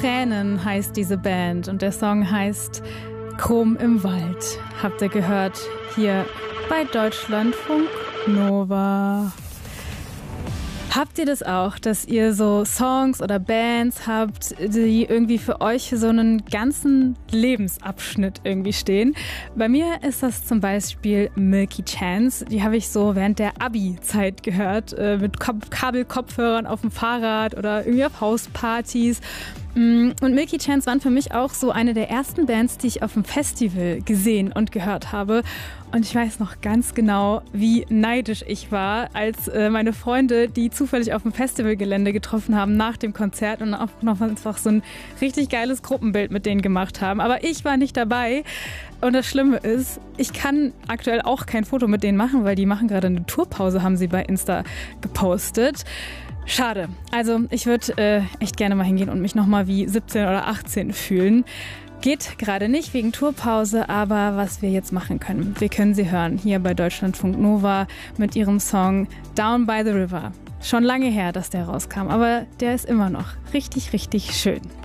Tränen heißt diese Band und der Song heißt Chrom im Wald. Habt ihr gehört hier bei Deutschlandfunk Nova. Habt ihr das auch, dass ihr so Songs oder Bands habt, die irgendwie für euch für so einen ganzen Lebensabschnitt irgendwie stehen? Bei mir ist das zum Beispiel Milky Chance. Die habe ich so während der Abi-Zeit gehört, mit Kabelkopfhörern auf dem Fahrrad oder irgendwie auf Hauspartys. Und Milky Chance waren für mich auch so eine der ersten Bands, die ich auf dem Festival gesehen und gehört habe. Und ich weiß noch ganz genau, wie neidisch ich war, als meine Freunde, die zufällig auf dem Festivalgelände getroffen haben nach dem Konzert und auch noch einfach so ein richtig geiles Gruppenbild mit denen gemacht haben. Aber ich war nicht dabei. Und das Schlimme ist, ich kann aktuell auch kein Foto mit denen machen, weil die machen gerade eine Tourpause, haben sie bei Insta gepostet. Schade. Also ich würde echt gerne mal hingehen und mich nochmal wie 17 oder 18 fühlen. Geht gerade nicht wegen Tourpause, aber was wir jetzt machen können, wir können sie hören hier bei Deutschlandfunk Nova mit ihrem Song Down by the River. Schon lange her, dass der rauskam, aber der ist immer noch richtig, richtig schön.